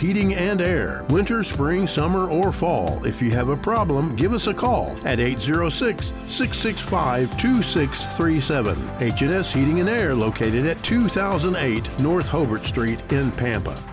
Heating and Air. Winter, spring, summer, or fall. If you have a problem, give us a call at 806-665-2637. H&S Heating and Air, located at 2008 North Hobart Street in Pampa.